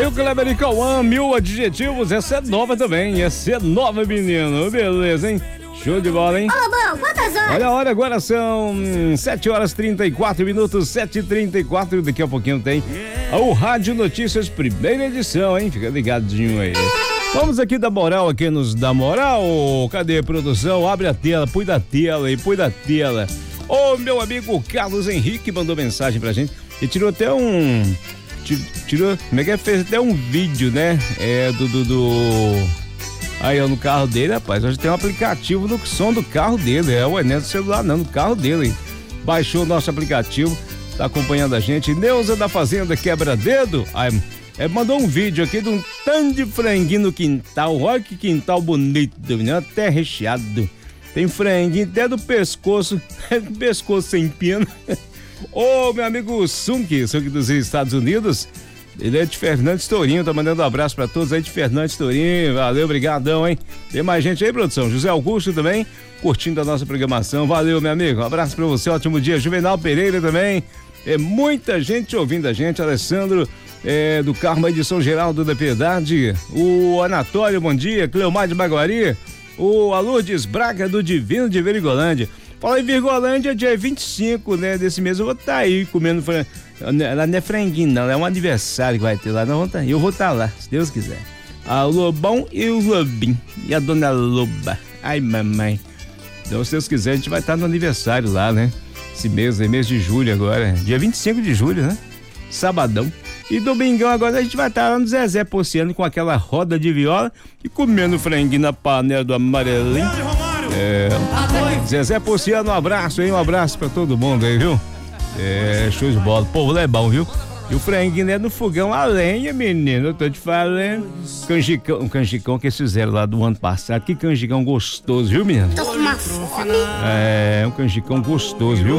Aí o Kleber e Cauã, 1000 adjetivos. Essa é nova também. Essa é nova, menino. Beleza, hein? Show de bola, hein? Ô, bom, quantas horas? Olha a hora, agora são 7 horas 34 minutos, 7h34. Daqui a pouquinho tem o Rádio Notícias, primeira edição, hein? Fica ligadinho aí. Vamos aqui dar moral, aqui nos dá moral. Cadê a produção? Abre a tela, põe da tela aí, põe da tela. Ô, meu amigo Carlos Henrique mandou mensagem pra gente e tirou até tirou, como é que é? Fez até um vídeo, né? Aí, ó, no carro dele, rapaz, hoje tem um aplicativo no som do carro dele, não é do celular não, no carro dele. Baixou o nosso aplicativo, tá acompanhando a gente. Neuza da Fazenda Quebra-Dedo, mandou um vídeo aqui de um tanto de franguinho no quintal. Olha que quintal bonito, né? Até recheado. Tem franguinho até do pescoço, pescoço sem pena. Ô, meu amigo Sunk dos Estados Unidos, ele é de Fernandes Tourinho, tá mandando um abraço pra todos aí de Fernandes Tourinho, valeu, brigadão, hein? Tem mais gente aí, produção, José Augusto também, curtindo a nossa programação, valeu, meu amigo, um abraço pra você, ótimo dia, Juvenal Pereira também, muita gente ouvindo a gente, Alessandro, do Carmo aí de São Geraldo da Piedade, o Anatório, bom dia, Cleomar de Baguari, o Lourdes Braga do Divino de Verigolândia. Fala em Virgolândia, dia 25, né, desse mês eu vou estar aí comendo frango. Ela não é franguinho, não, é um aniversário que vai ter lá. Eu vou estar lá, se Deus quiser. O Lobão e o Lobinho. E a Dona Loba. Ai, mamãe. Então, se Deus quiser, a gente vai estar no aniversário lá, né? Esse mês, mês de julho agora. Dia 25 de julho, né? Sabadão. E domingão agora a gente vai estar lá no Zezé Porciano com aquela roda de viola e comendo franguinho na panela do amarelinho. Zezé Porciano, um abraço, hein? Um abraço pra todo mundo aí, viu? Show de bola. O povo lá é bom, viu? E o franguinho é no fogão a lenha, menino. Eu tô te falando. Um canjicão que eles fizeram lá do ano passado. Que canjicão gostoso, viu, menino? Tô com uma fome. Um canjicão gostoso, viu?